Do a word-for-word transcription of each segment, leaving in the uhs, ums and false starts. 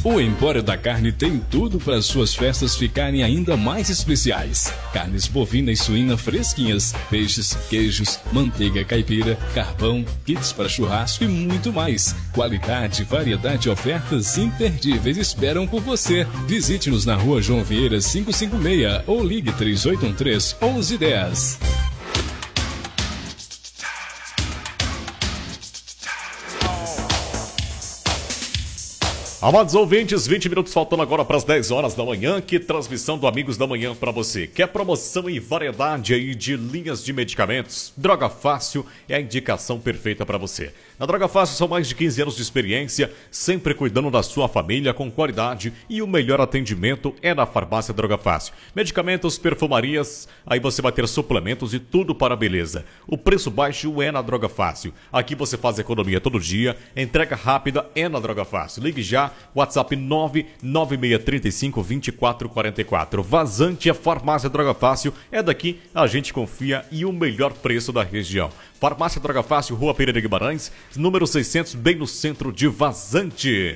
O Empório da Carne tem tudo para suas festas ficarem ainda mais especiais. Carnes bovina e suína fresquinhas, peixes, queijos, manteiga caipira, carvão, kits para churrasco e muito mais. Qualidade, variedade e ofertas imperdíveis esperam por você. Visite-nos na rua João Vieira quinhentos e cinquenta e seis ou ligue três oito um três, onze dez. Amados ouvintes, vinte minutos faltando agora para as dez horas da manhã. Que transmissão do Amigos da Manhã para você. Quer promoção e variedade aí de linhas de medicamentos? Droga Fácil é a indicação perfeita para você. Na Droga Fácil são mais de quinze anos de experiência, sempre cuidando da sua família com qualidade, e o melhor atendimento é na Farmácia Droga Fácil. Medicamentos, perfumarias, aí você vai ter suplementos e tudo para a beleza. O preço baixo é na Droga Fácil. Aqui você faz economia todo dia, entrega rápida é na Droga Fácil. Ligue já, WhatsApp nove nove seis três cinco, dois quatro quatro quatro. Vazante, a Farmácia Droga Fácil é daqui, a gente confia e o melhor preço da região. Farmácia Droga Fácil, Rua Pereira Guimarães, número seiscentos, bem no centro de Vazante.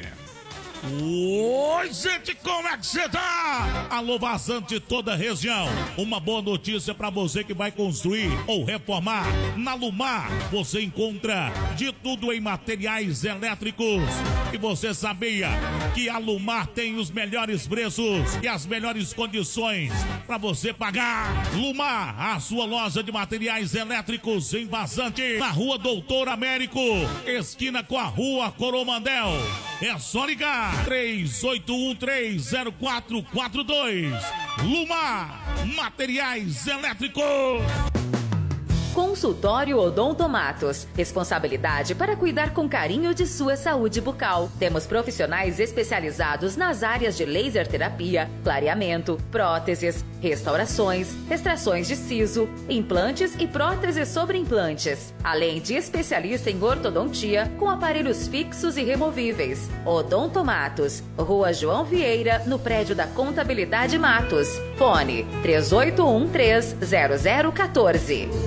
Oi, gente, como é que você tá? Alô, Vazante, toda a região. Uma boa notícia pra você que vai construir ou reformar. Na Lumar, você encontra de tudo em materiais elétricos. E você sabia que a Lumar tem os melhores preços e as melhores condições pra você pagar? Lumar, a sua loja de materiais elétricos em Vazante, na Rua Doutor Américo, esquina com a Rua Coromandel. É só ligar. três oito um três, zero quatro quatro dois. Lumar, materiais elétricos. Consultório Odontomatos. Responsabilidade para cuidar com carinho de sua saúde bucal. Temos profissionais especializados nas áreas de laser terapia, clareamento, próteses, restaurações, extrações de siso, implantes e próteses sobre implantes. Além de especialista em ortodontia com aparelhos fixos e removíveis. Odontomatos. Rua João Vieira, no prédio da Contabilidade Matos. Fone três oito um três, zero zero um quatro.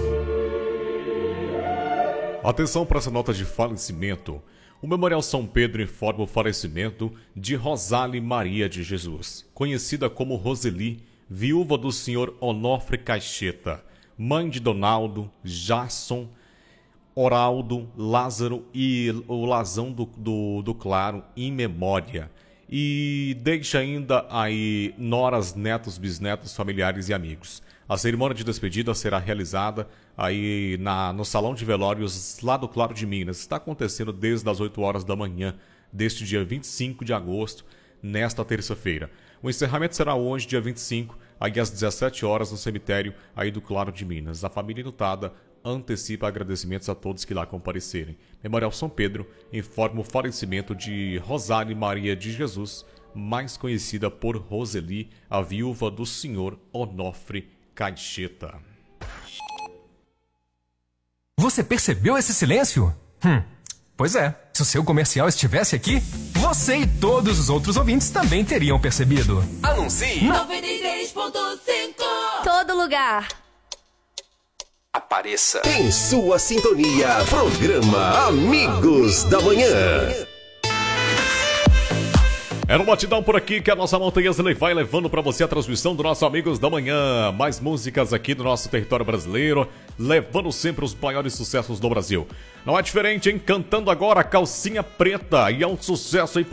Atenção para essa nota de falecimento. O Memorial São Pedro informa o falecimento de Rosali Maria de Jesus, conhecida como Roseli, viúva do senhor Onofre Caixeta, mãe de Donaldo, Jasson, Oraldo, Lázaro e o Lazão do, do, do Claro, em memória. E deixa ainda aí noras, netos, bisnetos, familiares e amigos. A cerimônia de despedida será realizada aí na, no Salão de Velórios lá do Claro de Minas. Está acontecendo desde as oito horas da manhã deste dia vinte e cinco de agosto, nesta terça-feira. O encerramento será hoje, dia vinte e cinco, aí às dezessete horas, no cemitério aí do Claro de Minas. A família enlutada antecipa agradecimentos a todos que lá comparecerem. Memorial São Pedro informa o falecimento de Rosali Maria de Jesus, mais conhecida por Roseli, a viúva do senhor Onofre Caixeta. Você percebeu esse silêncio? Hum, pois é, se o seu comercial estivesse aqui, você e todos os outros ouvintes também teriam percebido. Anuncie! noventa e três ponto cinco. Todo lugar. Apareça em sua sintonia, programa Amigos da Manhã. É um batidão por aqui que a nossa Montanhas vai levando para você a transmissão do nosso Amigos da Manhã. Mais músicas aqui do nosso território brasileiro, levando sempre os maiores sucessos do Brasil. Não é diferente, hein? Cantando agora Calcinha Preta, e é um sucesso aí.